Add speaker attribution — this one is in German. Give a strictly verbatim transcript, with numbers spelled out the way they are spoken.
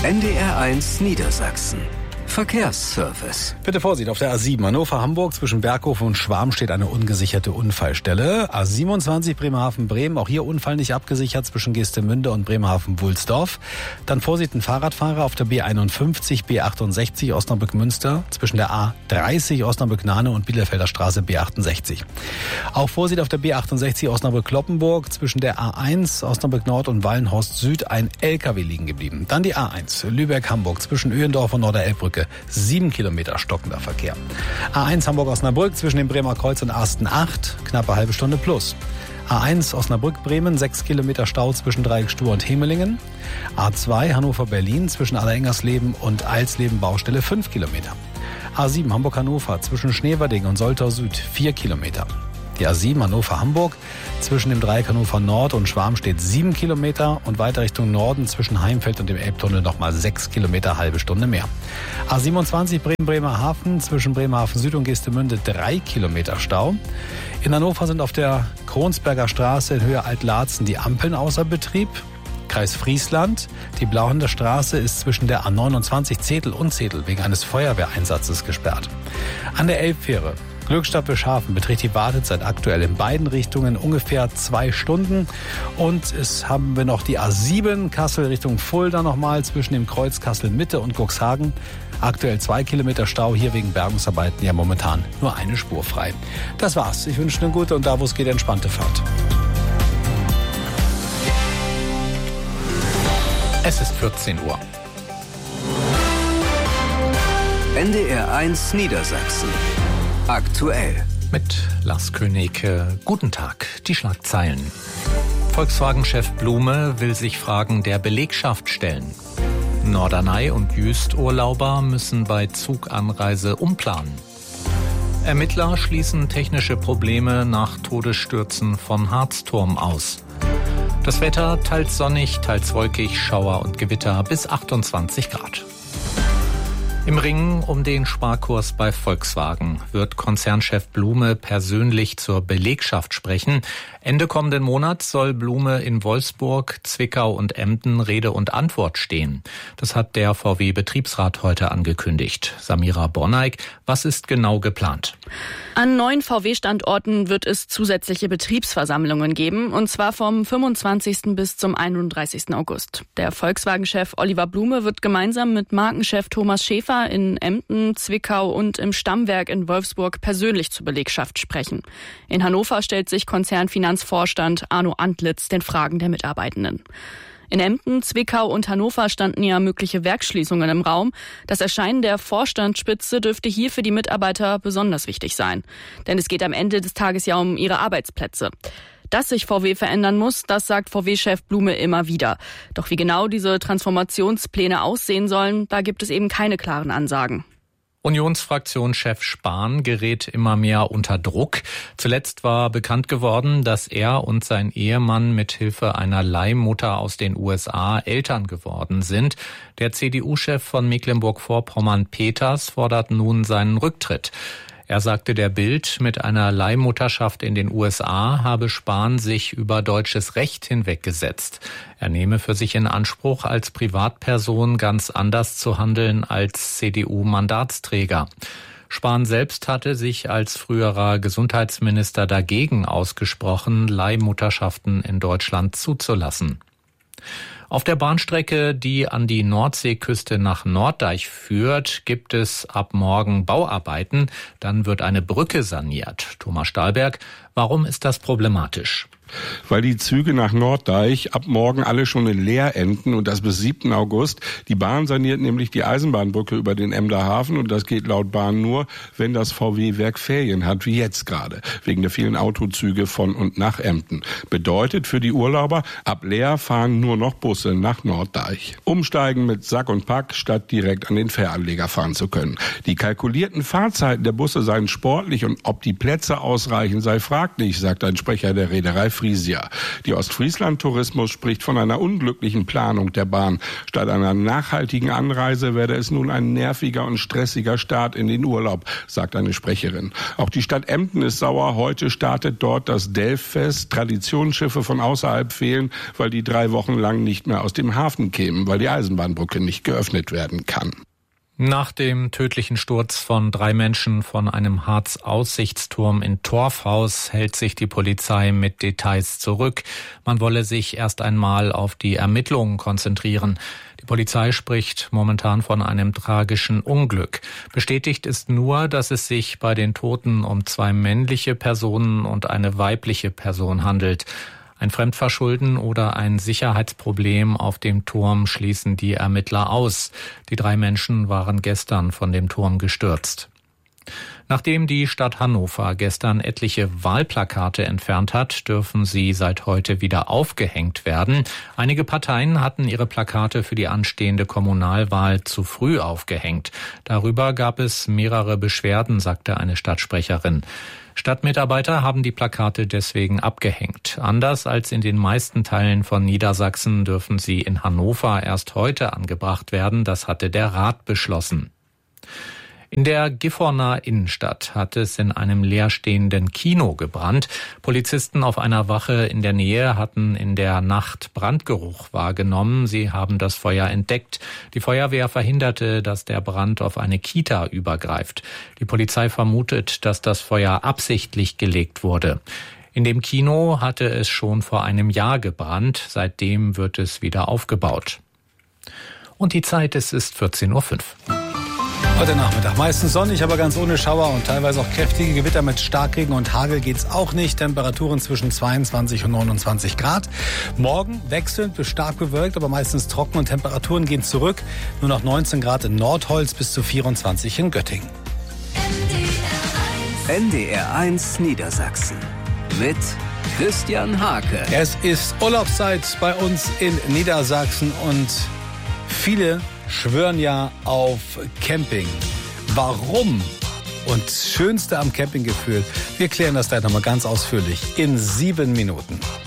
Speaker 1: N D R eins Niedersachsen. Verkehrsservice.
Speaker 2: Bitte Vorsicht, auf der A sieben Hannover-Hamburg zwischen Berghofen und Schwarm steht eine ungesicherte Unfallstelle. A siebenundzwanzig Bremerhaven-Bremen, auch hier Unfall nicht abgesichert zwischen Geestemünde und Bremerhaven-Wulsdorf. Dann Vorsicht, ein Fahrradfahrer auf der B einundfünfzig, B achtundsechzig Osnabrück-Münster zwischen der A dreißig Osnabrück-Nahne und Bielefelder Straße B achtundsechzig. Auch Vorsicht auf der B achtundsechzig Osnabrück-Kloppenburg zwischen der A eins Osnabrück-Nord und Wallenhorst Süd ein L K W liegen geblieben. Dann die A eins Lübeck-Hamburg zwischen Öhendorf und Norderelbbrücke. Sieben Kilometer stockender Verkehr. A eins Hamburg-Osnabrück zwischen dem Bremer Kreuz und Arsten acht, knappe halbe Stunde plus. A eins Osnabrück-Bremen, sechs Kilometer Stau zwischen Dreieckstue und Hemelingen. A zwei Hannover-Berlin zwischen Allerengersleben und Eilsleben-Baustelle, fünf Kilometer. A sieben Hamburg-Hannover zwischen Schneverding und Soltau Süd, vier Kilometer. Die A sieben Hannover-Hamburg zwischen dem Dreieck Hannover Nord und Schwarmstedt sieben Kilometer und weiter Richtung Norden zwischen Heimfeld und dem Elbtunnel nochmal sechs Kilometer, halbe Stunde mehr. A siebenundzwanzig Bremen-Bremerhaven zwischen Bremerhaven Süd und Geestemünde drei Kilometer Stau. In Hannover sind auf der Kronsberger Straße in Höhe Altlarzen die Ampeln außer Betrieb. Kreis Friesland. Die Blauhender Straße ist zwischen der A neunundzwanzig Zetel und Zetel wegen eines Feuerwehreinsatzes gesperrt. An der Elbfähre Glückstadt-Bischhafen beträgt die Wartezeit aktuell in beiden Richtungen ungefähr zwei Stunden. Und es haben wir noch die A sieben Kassel Richtung Fulda nochmal zwischen dem Kreuz Kassel-Mitte und Cuxhagen. Aktuell zwei Kilometer Stau, hier wegen Bergungsarbeiten ja momentan nur eine Spur frei. Das war's. Ich wünsche eine gute und da, wo es geht, entspannte Fahrt.
Speaker 3: Es ist vierzehn Uhr.
Speaker 1: N D R eins Niedersachsen. Aktuell.
Speaker 3: Mit Lars König. Guten Tag. Die Schlagzeilen. Volkswagen-Chef Blume will sich Fragen der Belegschaft stellen. Norderney und Jüst-Urlauber müssen bei Zuganreise umplanen. Ermittler schließen technische Probleme nach Todesstürzen von Harzturm aus. Das Wetter teils sonnig, teils wolkig, Schauer und Gewitter bis achtundzwanzig Grad. Im Ringen um den Sparkurs bei Volkswagen wird Konzernchef Blume persönlich zur Belegschaft sprechen. Ende kommenden Monats soll Blume in Wolfsburg, Zwickau und Emden Rede und Antwort stehen. Das hat der V W-Betriebsrat heute angekündigt. Samira Borneig, was ist genau geplant?
Speaker 4: An neun V W-Standorten wird es zusätzliche Betriebsversammlungen geben, und zwar vom fünfundzwanzigsten bis zum einunddreißigsten August. Der Volkswagen-Chef Oliver Blume wird gemeinsam mit Markenchef Thomas Schäfer in Emden, Zwickau und im Stammwerk in Wolfsburg persönlich zur Belegschaft sprechen. In Hannover stellt sich Konzernfinanzvorstand Arno Antlitz den Fragen der Mitarbeitenden. In Emden, Zwickau und Hannover standen ja mögliche Werksschließungen im Raum. Das Erscheinen der Vorstandsspitze dürfte hier für die Mitarbeiter besonders wichtig sein. Denn es geht am Ende des Tages ja um ihre Arbeitsplätze. Dass sich V W verändern muss, das sagt V W-Chef Blume immer wieder. Doch wie genau diese Transformationspläne aussehen sollen, da gibt es eben keine klaren Ansagen.
Speaker 3: Unionsfraktionschef Spahn gerät immer mehr unter Druck. Zuletzt war bekannt geworden, dass er und sein Ehemann mit Hilfe einer Leihmutter aus den U S A Eltern geworden sind. Der C D U-Chef von Mecklenburg-Vorpommern Peters fordert nun seinen Rücktritt. Er sagte der Bild, mit einer Leihmutterschaft in den U S A habe Spahn sich über deutsches Recht hinweggesetzt. Er nehme für sich in Anspruch, als Privatperson ganz anders zu handeln als C D U-Mandatsträger. Spahn selbst hatte sich als früherer Gesundheitsminister dagegen ausgesprochen, Leihmutterschaften in Deutschland zuzulassen. Auf der Bahnstrecke, die an die Nordseeküste nach Norddeich führt, gibt es ab morgen Bauarbeiten. Dann wird eine Brücke saniert. Thomas Stahlberg, warum ist das problematisch?
Speaker 5: Weil die Züge nach Norddeich ab morgen alle schon in Leer enden und das bis siebten August. Die Bahn saniert nämlich die Eisenbahnbrücke über den Emder Hafen und das geht laut Bahn nur, wenn das V W-Werk Ferien hat, wie jetzt gerade, wegen der vielen Autozüge von und nach Emden. Bedeutet für die Urlauber, ab Leer fahren nur noch Busse nach Norddeich. Umsteigen mit Sack und Pack, statt direkt an den Fähranleger fahren zu können. Die kalkulierten Fahrzeiten der Busse seien sportlich und ob die Plätze ausreichen, sei fraglich. fraglich, sagt ein Sprecher der Reederei Frisia. Die Ostfriesland Tourismus spricht von einer unglücklichen Planung der Bahn. Statt einer nachhaltigen Anreise werde es nun ein nerviger und stressiger Start in den Urlaub, sagt eine Sprecherin. Auch die Stadt Emden ist sauer. Heute startet dort das Delffest. Traditionsschiffe von außerhalb fehlen, weil die drei Wochen lang nicht mehr aus dem Hafen kämen, weil die Eisenbahnbrücke nicht geöffnet werden kann.
Speaker 3: Nach dem tödlichen Sturz von drei Menschen von einem Harz-Aussichtsturm in Torfhaus hält sich die Polizei mit Details zurück. Man wolle sich erst einmal auf die Ermittlungen konzentrieren. Die Polizei spricht momentan von einem tragischen Unglück. Bestätigt ist nur, dass es sich bei den Toten um zwei männliche Personen und eine weibliche Person handelt. Ein Fremdverschulden oder ein Sicherheitsproblem auf dem Turm schließen die Ermittler aus. Die drei Menschen waren gestern von dem Turm gestürzt. Nachdem die Stadt Hannover gestern etliche Wahlplakate entfernt hat, dürfen sie seit heute wieder aufgehängt werden. Einige Parteien hatten ihre Plakate für die anstehende Kommunalwahl zu früh aufgehängt. Darüber gab es mehrere Beschwerden, sagte eine Stadtsprecherin. Stadtmitarbeiter haben die Plakate deswegen abgehängt. Anders als in den meisten Teilen von Niedersachsen dürfen sie in Hannover erst heute angebracht werden. Das hatte der Rat beschlossen. In der Gifhorner Innenstadt hat es in einem leerstehenden Kino gebrannt. Polizisten auf einer Wache in der Nähe hatten in der Nacht Brandgeruch wahrgenommen. Sie haben das Feuer entdeckt. Die Feuerwehr verhinderte, dass der Brand auf eine Kita übergreift. Die Polizei vermutet, dass das Feuer absichtlich gelegt wurde. In dem Kino hatte es schon vor einem Jahr gebrannt. Seitdem wird es wieder aufgebaut. Und die Zeit, es ist vierzehn Uhr fünf.
Speaker 2: Heute Nachmittag meistens sonnig, aber ganz ohne Schauer und teilweise auch kräftige Gewitter mit Starkregen und Hagel geht's auch nicht. Temperaturen zwischen zweiundzwanzig und neunundzwanzig Grad. Morgen wechselnd bis stark bewölkt, aber meistens trocken und Temperaturen gehen zurück. Nur noch neunzehn Grad in Nordholz bis zu vierundzwanzig in Göttingen.
Speaker 1: N D R eins Niedersachsen mit Christian Hake.
Speaker 2: Es ist Urlaubszeit bei uns in Niedersachsen und viele schwören ja auf Camping. Warum? Und das Schönste am Campinggefühl, wir klären das gleich nochmal ganz ausführlich in sieben Minuten.